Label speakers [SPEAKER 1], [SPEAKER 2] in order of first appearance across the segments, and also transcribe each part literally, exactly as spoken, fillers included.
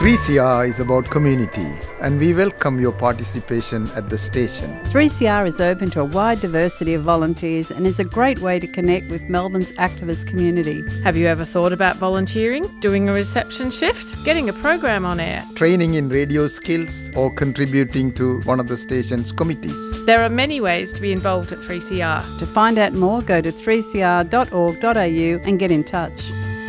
[SPEAKER 1] three C R is about community, and we welcome your participation at the station.
[SPEAKER 2] three C R is open to a wide diversity of volunteers and is a great way to connect with Melbourne's activist community.
[SPEAKER 3] Have you ever thought about volunteering, doing a reception shift, getting a program on air,
[SPEAKER 1] training in radio skills, or contributing to one of the station's committees?
[SPEAKER 3] There are many ways to be involved at three C R.
[SPEAKER 2] To find out more, go to three c r dot org dot a u and get in touch.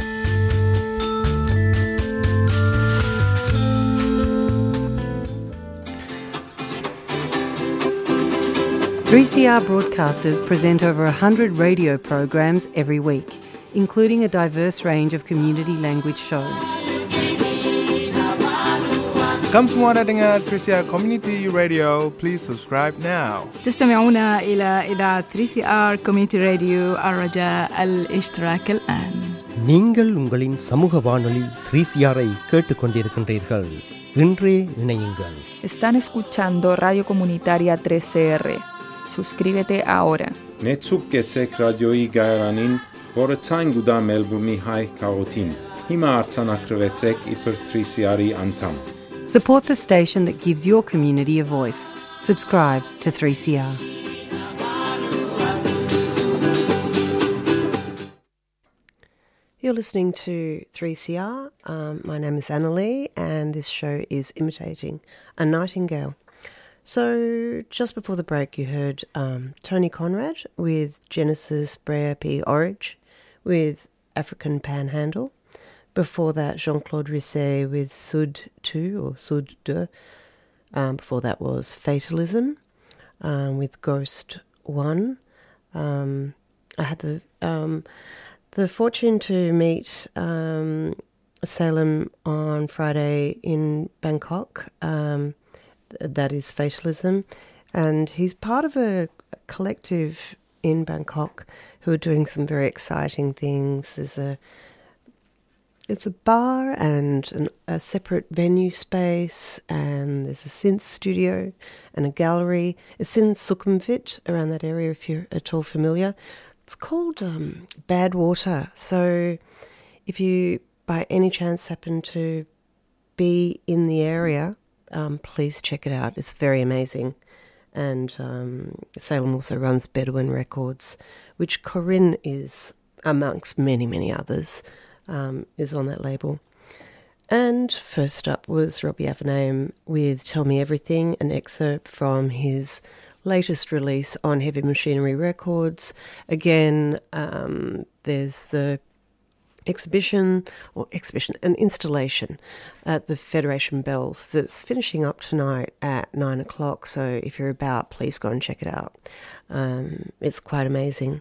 [SPEAKER 2] three C R broadcasters present over one hundred radio programs every week, including a diverse range of community language shows.
[SPEAKER 4] Kamu semua ada dengar three C R Community Radio, please subscribe now.
[SPEAKER 5] تستمعون إلى إذاعة three C R Community Radio الرجاء الاشتراك الآن.
[SPEAKER 6] நீங்கள் உங்களின் சமூக வானொலி three C R ஐ கேட்டுக்கொண்டிருக்கின்றீர்கள். இன்றே இணையுங்கள்.
[SPEAKER 7] Están escuchando Radio Comunitaria three C R. Suscríbete ahora.
[SPEAKER 8] Netsuk getsek radioi gairanin, որը ցայն գուդա Մելբուրնի հայ քաղաքին։ Հիմա արձանագրվեցեք իբր three C R-ի անդամ։
[SPEAKER 2] Support the station that gives your community a voice. Subscribe to three C R.
[SPEAKER 9] You're listening to three C R. Um, my name is Annalie, and this show is Imitating a Nightingale. So, just before the break, you heard um, Tony Conrad with Genesis Brea P. Orridge with African Panhandle. Before that, Jean-Claude Risset with Sud two or Sud deux. Um, before that was Fatalism um, with Ghost one. Um, I had the um, the fortune to meet um, Salem on Friday in Bangkok. Um, That is Fatalism, and he's part of a collective in Bangkok who are doing some very exciting things. There's a it's a bar and an, a separate venue space, and there's a synth studio and a gallery. It's in Sukhumvit, around that area, if you're at all familiar. It's called um, Bad Water. So if you by any chance happen to be in the area, Um, please check it out. It's very amazing. And um, Salem also runs Bedouin Records, which Corinne is, amongst many, many others, um, is on that label. And first up was Robbie Avename with Tell Me Everything, an excerpt from his latest release on Heavy Machinery Records. Again, um, there's the exhibition or exhibition an installation at the Federation Bells that's finishing up tonight at nine o'clock, so if you're about, please go and check it out. Um, it's quite amazing.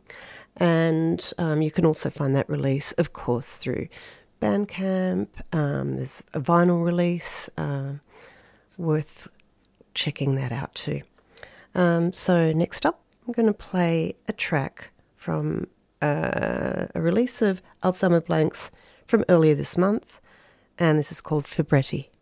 [SPEAKER 9] And um, you can also find that release, of course, through Bandcamp. Um, there's a vinyl release, uh, worth checking that out too. Um, so next up, I'm going to play a track from Uh, a release of Alzheimer Blanks from earlier this month, and this is called Fibretti.